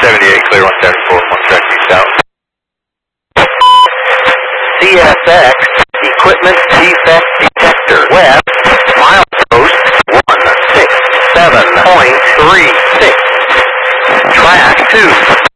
78, clear 174, 1 track east out. CSX, equipment defect detector, west, milepost 167.36, track 2.